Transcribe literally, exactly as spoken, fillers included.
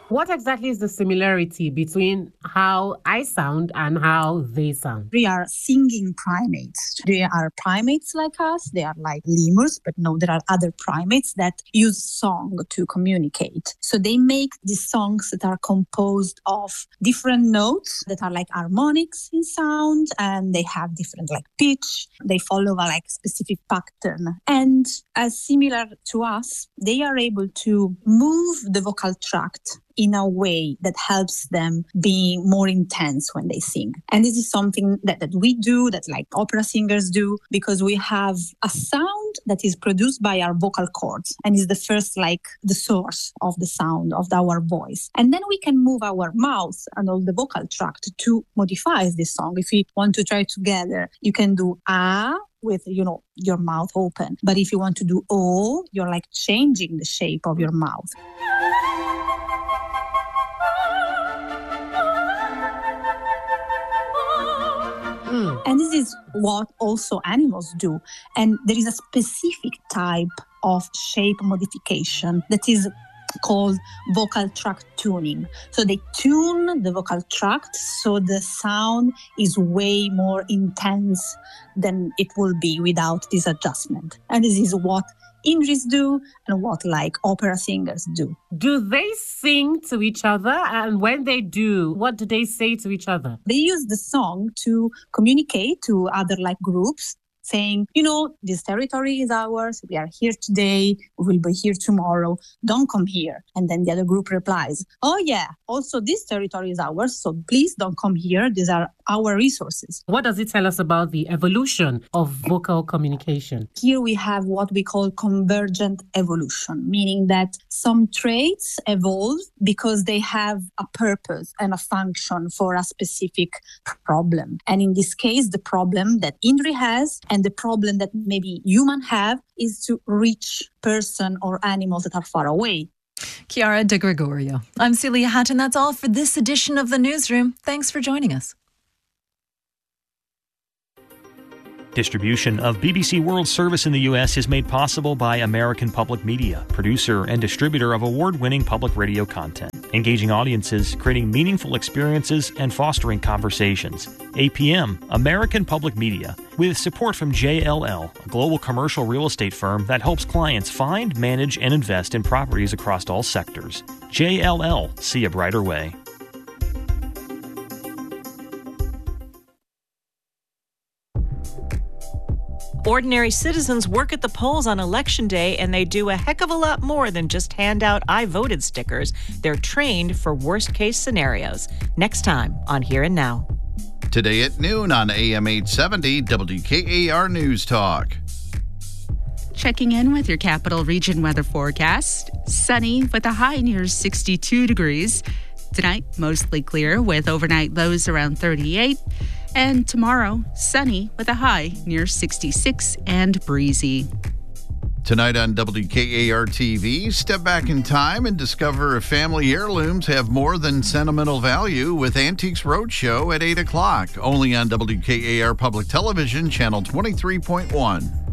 What exactly is the similarity between how I sound and how they sound? They are singing primates. They are primates like us. They are like lemurs, but no, there are other primates that use song to communicate. So they make these songs that are composed of different notes that are like harmonics in sound, and they have different like pitch. They follow a like specific pattern. And as similar to us, they are able to move the vocal tract in a way that helps them be more intense when they sing. And this is something that, that we do, that like opera singers do, because we have a sound that is produced by our vocal cords and is the first, like the source of the sound of our voice. And then we can move our mouth and all the vocal tract to modify this song. If we want to try together, you can do ah, with, you know, your mouth open. But if you want to do oh, you're like changing the shape of your mouth. Mm. And this is what also animals do. And there is a specific type of shape modification that is called vocal tract tuning. So they tune the vocal tract so the sound is way more intense than it will be without this adjustment. And this is what Indris do and what like opera singers do. Do they sing to each other? And when they do, what do they say to each other? They use the song to communicate to other like groups, saying, you know, this territory is ours. We are here today. We will be here tomorrow. Don't come here. And then the other group replies, oh, yeah, also this territory is ours. So please don't come here. These are our resources. What does it tell us about the evolution of vocal communication? Here we have what we call convergent evolution, meaning that some traits evolve because they have a purpose and a function for a specific problem. And in this case, the problem that Indri has and the problem that maybe humans have is to reach person or animals that are far away. Chiara De Gregorio. I'm Celia Hatton. That's all for this edition of The Newsroom. Thanks for joining us. Distribution of B B C World Service in the U S is made possible by American Public Media, producer and distributor of award-winning public radio content, engaging audiences, creating meaningful experiences, and fostering conversations. A P M, American Public Media, with support from J L L, a global commercial real estate firm that helps clients find, manage, and invest in properties across all sectors. J L L, see a brighter way. Ordinary citizens work at the polls on Election Day, and they do a heck of a lot more than just hand out I voted stickers. They're trained for worst-case scenarios. Next time on Here and Now. Today at noon on A M eight seventy W K A R News Talk. Checking in with your Capital Region weather forecast. Sunny with a high near sixty-two degrees. Tonight, mostly clear with overnight lows around thirty-eight. And tomorrow, sunny with a high near sixty-six and breezy. Tonight on W K A R T V, step back in time and discover if family heirlooms have more than sentimental value with Antiques Roadshow at eight o'clock, only on W K A R Public Television, Channel twenty-three point one.